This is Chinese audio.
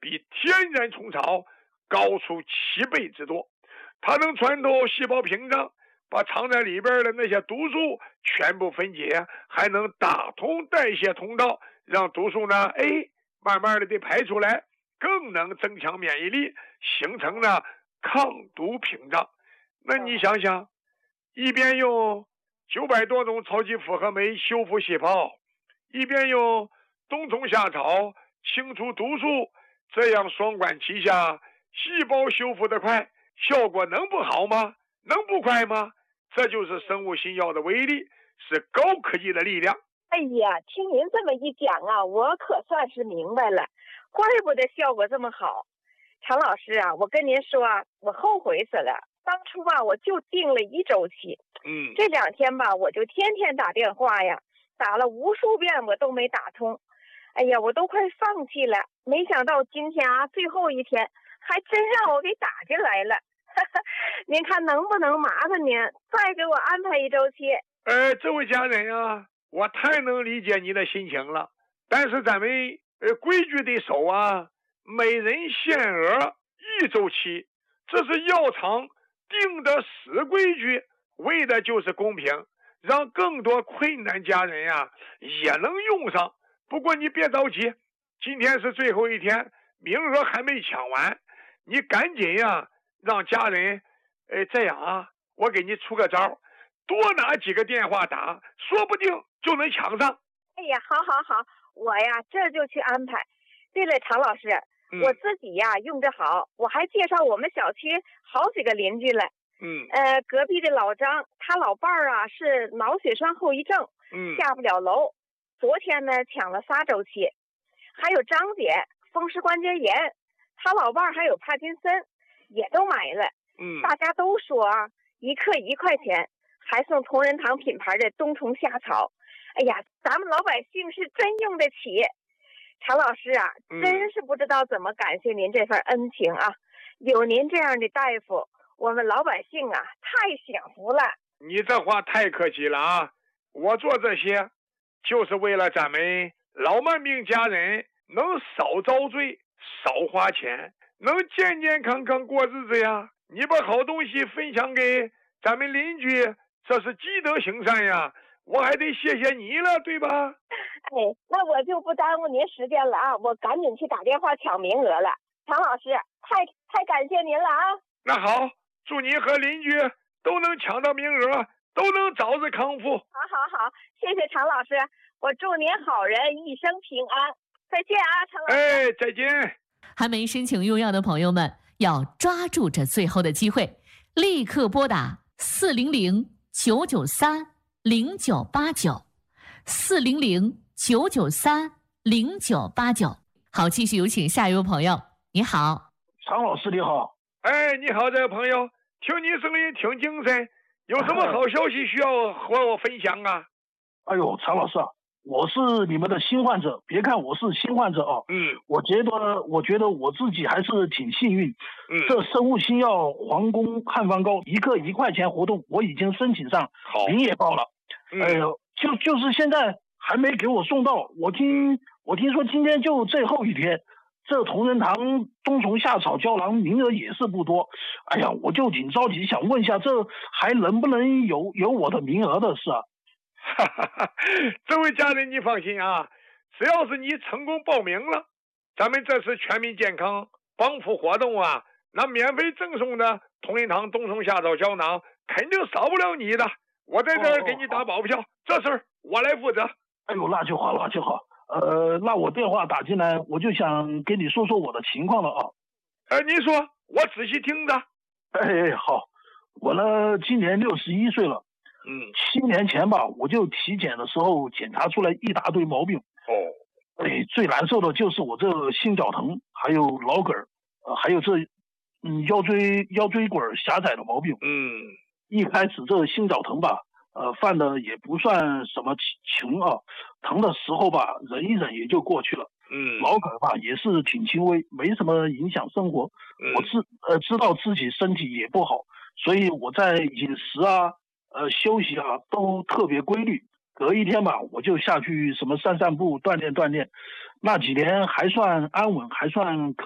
比天然虫草高出7倍之多。它能穿透细胞屏障，把藏在里边的那些毒素全部分解，还能打通代谢通道，让毒素呢慢慢的得排出来，更能增强免疫力，形成呢抗毒屏障。那你想想，一边用900多种超级复合酶修复细胞，一边用冬虫夏草清除毒素，这样双管齐下，细胞修复得快，效果能不好吗？能不快吗？这就是生物新药的威力，是高科技的力量。 哎呀，听您这么一讲啊，我可算是明白了，怪不得效果这么好。常老师啊，我跟您说啊，我后悔死了。当初吧，我就定了1周期，这2天吧，我就天天打电话呀，打了无数遍我都没打通。哎呀，我都快放弃了。没想到今天啊，最后一天，还真让我给打进来了。您看能不能麻烦您再给我安排1周期？ 这位家人啊，我太能理解你的心情了。但是咱们规矩得守啊，每人限额1周期，这是药厂定的死规矩，为的就是公平，让更多困难家人啊也能用上。不过你别着急，今天是最后一天，名额还没抢完，你赶紧呀，让家人这样啊，我给你出个招，多拿几个电话打，说不定就能抢上。 哎呀，好，我呀这就去安排。对了，常老师，我自己呀用着好，我还介绍我们小区好几个邻居了。隔壁的老张，他老伴儿啊是脑血栓后遗症，下不了楼。昨天呢抢了3周期。还有张姐，风湿关节炎，他老伴儿还有帕金森，也都买了。大家都说啊，1克1块钱，还送同仁堂品牌的冬虫夏草。哎呀，咱们老百姓是真用得起。常老师啊，真是不知道怎么感谢您这份恩情啊！有您这样的大夫，我们老百姓啊太享福了。 你这话太客气了啊！我做这些就是为了咱们老慢病家人能少遭罪，少花钱，能健健康康过日子呀。你把好东西分享给咱们邻居，这是积德行善呀，我还得谢谢你了，对吧？ 那我就不耽误您时间了啊，我赶紧去打电话抢名额了。常老师，太感谢您了啊！ 那好，祝你和邻居都能抢到名额，都能早日康复。 好，谢谢常老师，我祝您好人一生平安。再见啊，常老师。 再见。 还没申请用药的朋友们，要抓住这最后的机会，立刻拨打400-993-0989，400-993-0989。好，继续有请下一位朋友。你好， 常老师你好。 你好，这位朋友，听你声音挺精神，有什么好消息需要和我分享啊？ 哎呦，常老师啊，我是你们的新患者，别看我是新患者啊，我觉得我自己还是挺幸运。这生物新药皇宫汉方膏1克1块钱活动，我已经申请上，名也报了。就是现在还没给我送到。我听说今天就最后一天，这同仁堂冬虫夏草胶囊名额也是不多。哎呀，我就挺着急，想问一下，这还能不能有我的名额的事啊？ 这位家人你放心啊，只要是你成功报名了，咱们这次全民健康帮扶活动啊，那免费赠送的同仁堂冬虫夏草胶囊肯定少不了你的。我在这儿给你打保票，这事儿我来负责。 哎呦，那就好。那我电话打进来，我就想跟你说说我的情况了啊。 您说，我仔细听着。 好，我呢今年61岁了。7年前吧，我就体检的时候检查出来一大堆毛病。最难受的就是我这心绞疼，还有脑梗还有这腰椎管狭窄的毛病。一开始这心绞疼吧，犯的也不算什么穷啊，疼的时候吧，忍一忍也就过去了。脑梗吧也是挺轻微，没什么影响生活。我知道自己身体也不好，所以我在饮食啊、休息啊都特别规律。隔一天吧，我就下去什么散步、锻炼。那几年还算安稳，还算可